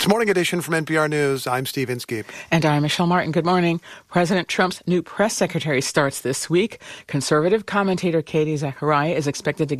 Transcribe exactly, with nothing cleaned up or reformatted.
Morning Edition from N P R News. I'm Steve Inskeep. And I'm Michelle Martin. Good morning. President Trump's new press secretary starts this week. Conservative commentator Katie Zachariah is expected to give